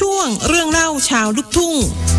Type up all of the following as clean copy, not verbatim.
ช่วงเรื่องเล่าชาวลูกทุ่ง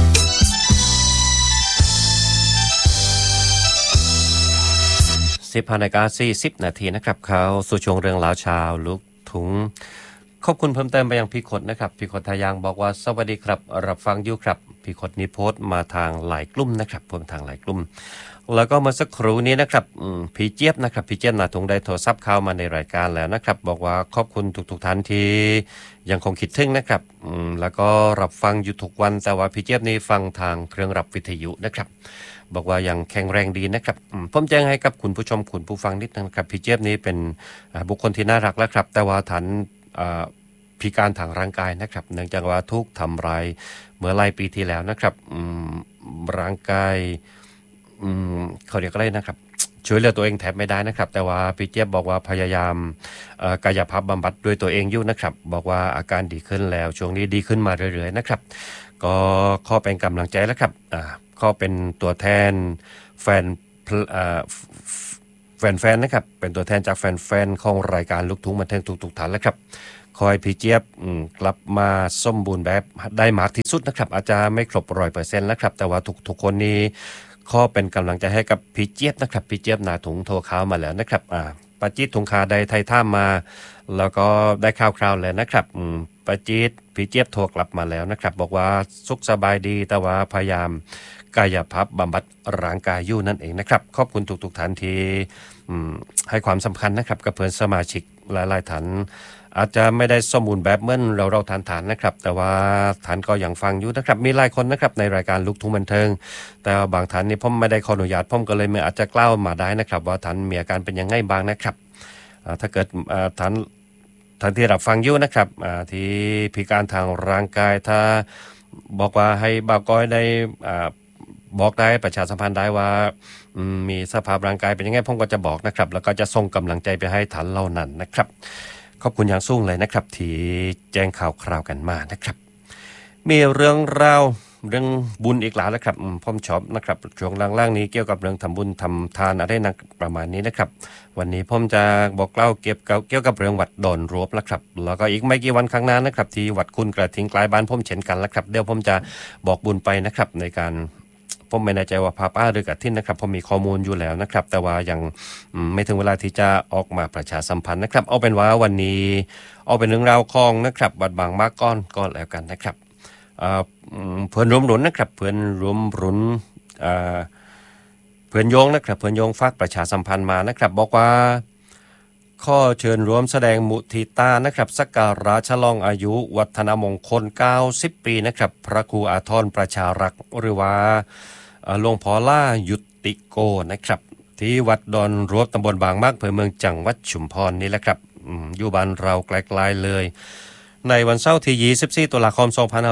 10:40 นาทีนะครับเขาสู่ช่วงเรื่องราวชาวลูกทุ่งขอบคุณเพิ่มเติมไปยังพี่ขดนะครับพี่ขดทายางบอกว่าสวัสดีครับรับฟังอยู่ครับพี่ขดนี้โพสต์มาทางหลายกลุ่มนะครับเพิ่มทางหลายกลุ่มแล้วก็เมื่อสักครู่นี้นะครับพี่เจี๊ยบนะครับพี่เจี๊ยบนาทงได้โทรศัพท์เข้ามาในรายการแล้วนะครับบอกว่าขอบคุณทุกท่านที่ยังคงคิดถึงนะครับแล้วก็รับฟังอยู่ทุกวันแต่ว่าพี่เจี๊ยบนี่ฟังทางเครื่องรับวิทยุนะครับบอกว่ายังแข็งแรงดีนะครับผมแจ้งให้กับคุณผู้ชมคุณผู้ฟังนิดนึงครับพี่เจี๊ยบนี่เป็นบุคคลที่น่ารักแล้วครับแต่ว่าฐานพิการทางร่างกายนะครับเนื่องจากว่าทุกทำร้ายเมื่อหลายปีที่แล้วนะครับร่างกายเขาเรียกอะไรนะครับช่วยเหลือตัวเองแทบไม่ได้นะครับแต่ว่าพี่เจี๊ยบบอกว่าพยายามกายภาพบำบัดด้วยตัวเองอยู่นะครับบอกว่าอาการดีขึ้นแล้วช่วงนี้ดีขึ้นมาเรื่อยๆนะครับก็ขอเป็นกำลังใจแล้วครับก็เป็นตัวแทนแฟนนะครับเป็นตัวแทนจากแฟนๆของรายการลูกทุ่งบันเทิงทุกท่านแล้วครับคอยพี่เจี๊ยบกลับมาสมบูรณ์แบบได้มากที่สุดนะครับอาจจะไม่ครบ 100% แล้วครับแต่ว่าทุกคนนี้ขอเป็นกำลังใจให้กับพี่เจี๊ยบนะครับพี่เจี๊ยบนาถุงโทรข่าวมาแล้วนะครับป้าจี๊ดถุงคาได้ไทยท่ามาแล้วก็ได้ข่าวคราวแล้วนะครับป้าจี๊ดพี่เจี๊ยบโทรกลับมาแล้วนะครับบอกว่าสุขสบายดีแต่ว่าพยายามกายภาพบำบัดร่างกายอยู่นั่นเองนะครับขอบคุณทุกท่านที่ให้ความสำคัญนะครับกับเพื่อนสมาชิกหลายๆท่านอาจจะไม่ได้สมบูรณ์แบบเหมือนเราฐานนะครับแต่ว่าท่านก็ยังฟังอยู่นะครับมีหลายคนนะครับในรายการลูกทุ่งบันเทิงแต่บางท่านนี่ผมไม่ได้ขออนุญาตผมก็เลยไม่อาจจะกล่าวมาได้นะครับว่าท่านมีอาการเป็นยังไงบ้างนะครับถ้าเกิดท่านที่รับฟังอยู่นะครับที่พิการทางร่างกายถ้าบอกว่าให้บ่าวก้อยได้บอกได้ประชาสัมพันธ์ได้ว่ามีสภาพร่างกายเป็นยังไงผมก็จะบอกนะครับแล้วก็จะส่งกำลังใจไปให้ท่านเหล่านั้นนะครับขอบคุณอย่างสูงเลยนะครับที่แจ้งข่าวคราวกันมานะครับมีเรื่องราวเรื่องบุญอีกหลายแล้วครับผมชอบนะครับช่วงล่างๆนี้เกี่ยวกับเรื่องทำบุญทำทานอะไรนักประมาณนี้นะครับวันนี้ผมจะบอกเล่าเกี่ยวกับเรื่องวัดดอนรวบแล้วครับแล้วก็อีกไม่กี่วันข้างหน้านะครับที่วัดคุณกระทิงกลายบ้านผมเช่นกันแล้วครับเดี๋ยวผมจะบอกบุญไปนะครับในการผมไม่แน่ใจว่าพาป้าหรือกระทินนะครับผมมีข้อมูลอยู่แล้วนะครับแต่ว่ายังไม่ถึงเวลาที่จะออกมาประชาสัมพันธ์นะครับเอาเป็นว่าวันนี้เอาเป็นเรื่องราวของนะครับวัดบางมากก้อนก็แล้วกันนะครับเพื่อนรวมหนุนนะครับเพื่อนรวมหนุนเพื่อนโยงนะครับเพื่อนโยงฝากประชาสัมพันธ์มานะครับบอกว่าข้อเชิญร่วมแสดงมุทิตานะครับสักการะฉลองอายุวัฒนมงคล90 ปีนะครับพระครูอาทรประชารักษ์หรือว่าหลวงพ่อล่ายุติโกนะครับที่วัดดอนรวบตำบลบางมากอำเภอเมืองจังหวัดชุมพรนี่แหละครับอยู่บ้านเราไกลๆเลยในวันเสาร์ที่24 ตุลาคม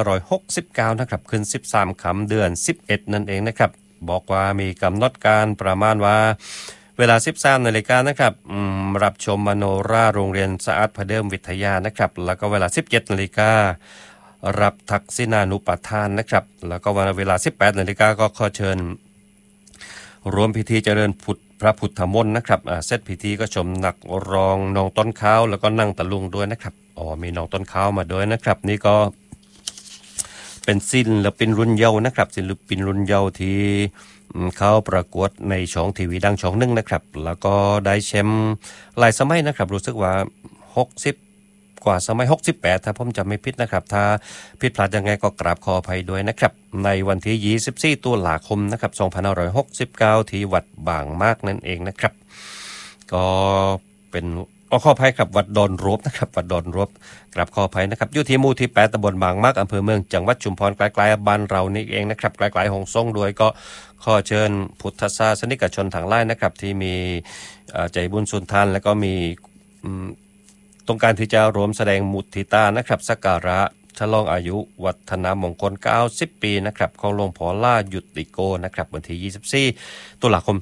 2569นะครับขึ้น13 ค่ำเดือน 11 นั่นเองนะครับบอกว่ามีกำหนดการประมาณว่าเวลา 13 นาฬิกานะครับรับชมมโนราโรงเรียนสะอาดพระเดิมวิทยานะครับแล้วก็เวลา 17 นาฬิการับทักษิณานุปทานนะครับแล้วก็เวลา 18 นาฬิกาก็ขอเชิญรวมพิธีเจริญพระพุทธมนต์นะครับเสร็จพิธีก็ชมนักร้องน้องต้นข้าวแล้วก็นั่งตะลุงด้วยนะครับมีน้องต้นข้าวมาด้วยนะครับนี่ก็เป็นศิลปินรุ่นเยาว์นะครับศิลปินรุ่นเยาว์ที่เขาประกวดในช่องทีวีดังช่องนึงนะครับแล้วก็ได้แชมป์หลายสมัยนะครับรู้สึกว่า60กว่าสมัย68ถ้าผมจำไม่ผิดนะครับถ้าผิดพลาดยังไงก็กราบขออภัยด้วยนะครับในวันที่24 ตุลาคมนะครับ2569ที่วัดบางมากนั่นเองนะครับก็เป็นขออภัยครับวัดดอนรวบนะครับวัดดอนรวบกราบขออภัยนะครับอยู่ที่หมู่ที่8ตำบลบางมากอำเภอเมืองจังหวัดชุมพรไกลๆบ้านเรานี่เองนะครับไกลๆหงส่งด้วยก็ขอเชิญพุทธศาสนิกชนทางหลายนะครับที่มีใจบุญสุนทานและก็มีต้องการที่จะรวมแสดงมุทิตานะครับสักการะฉลองอายุวัฒนมงคล90 ปีนะครับของหลวงพ่อล่ายุติโกนะครับวันที่24 ตุลาคม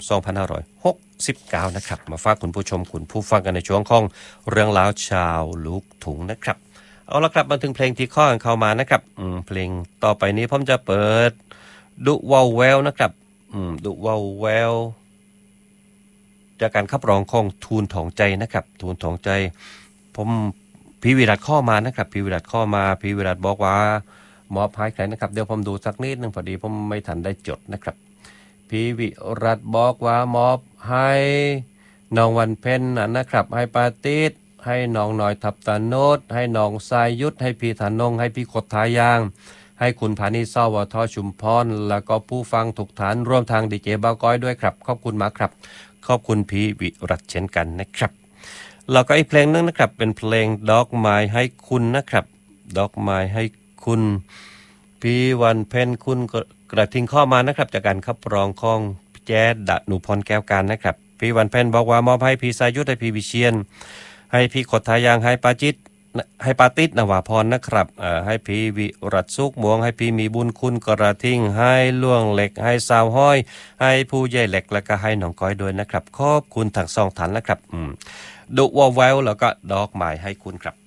2569นะครับมาฝากคุณผู้ชมคุณผู้ฟังกันในช่วงของเรื่องราวชาวลูกทุ่งนะครับเอาละครับมาถึงเพลงที่ข้อเข้ามานะครับเพลงต่อไปนี้ผมจะเปิดดุวาวแววนะครับดุวาวแววจากการขับร้องของทูลทองใจนะครับทูลทองใจผมพี่วิรัตข้อมานะครับพี่วิรัตข้อมาพี่วิรัตบอกว่ามอบให้ใครนะครับเดี๋ยวผมดูสักนิดนึงพอดีผมไม่ทันได้จดนะครับพี่วิรัตบอกว่ามอบให้น้องวันเพ็ญนะครับให้ปาติดให้น้องหน่อยทับตาโนดให้น้องสายยุทธให้พี่ธนงให้พี่กดทายางให้คุณพานิชย์ สวทชุมพรแล้วก็ผู้ฟังทุกฐานร่วมทางดีเจบ้าก้อยด้วยครับขอบคุณมากครับขอบคุณพี่วิรัตเช่นกันนะครับแล้วก็อีกเพลงนึงนะครับเป็นเพลงดอกไม้ให้คุณนะครับดอกไม้ให้คุณพี่วันเพ็ญคุณกระทิงข้อมานะครับจากการขับร้องของแจ๊ดดนุพรแก้วการนะครับพี่วันเพ็ญบอกว่ามอบให้พี่สายุทธให้พี่วิเชียนให้พี่ขดทายางให้ปาจิตให้ปาติดนวาพรนะครับให้พี่วิรัตสุกมวงให้พี่มีบุญคุณกระทิงให้ล่วงเหล็กให้สาวห้อยให้ผู้ใหญ่เหล็กแล้วก็ให้น้องก้อยด้วยนะครับขอบคุณทั้งสองท่านนะครับดุวอลแววแล้วก็ดอกไม้ให้คุณครับ